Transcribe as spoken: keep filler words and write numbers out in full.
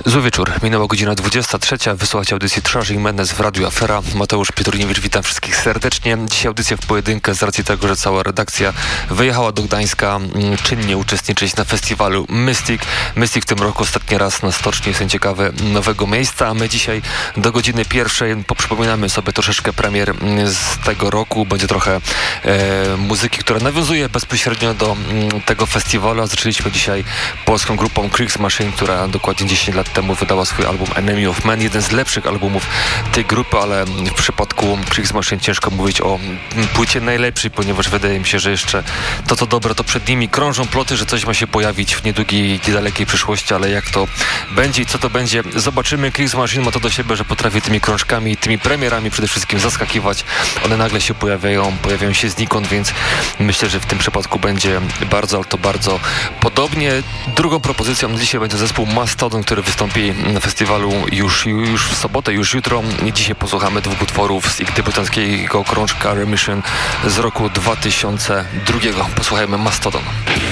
Zły wieczór. Minęła godzina dwudziesta trzecia. Wysłuchacie audycji Trashing Madness w Radiu Afera. Mateusz Pietruniewicz, witam wszystkich serdecznie. Dzisiaj audycja w pojedynkę z racji tego, że cała redakcja wyjechała do Gdańska czynnie uczestniczyć na festiwalu Mystic. Mystic w tym roku ostatni raz na stoczni. Jestem ciekawy nowego miejsca, a my dzisiaj do godziny pierwszej poprzypominamy sobie troszeczkę premier z tego roku. Będzie trochę e, muzyki, która nawiązuje bezpośrednio do m, tego festiwalu. Zaczęliśmy dzisiaj polską grupą Kriegs Machine, która dokładnie dziesięć lat temu wydała swój album Enemy of Man. Jeden z lepszych albumów tej grupy, ale w przypadku Kriegs Machine ciężko mówić o płycie najlepszej, ponieważ wydaje mi się, że jeszcze to co dobre to przed nimi. Krążą ploty, że coś ma się pojawić w niedługiej, niedalekiej przyszłości, ale jak to będzie i co to będzie, zobaczymy. Kriegs Machine ma to do siebie, że potrafi tymi krążkami, tymi premierami przede wszystkim zaskakiwać. One nagle się pojawiają, pojawiają się znikąd, więc myślę, że w tym przypadku będzie bardzo, ale to bardzo podobnie. Drugą propozycją dzisiaj będzie zespół Mastodon, który wystąpi na festiwalu już, już w sobotę, już jutro. Dzisiaj posłuchamy dwóch utworów z ich debiutanckiego krążka Remission z roku dwa tysiące drugiego. Posłuchajmy Mastodon.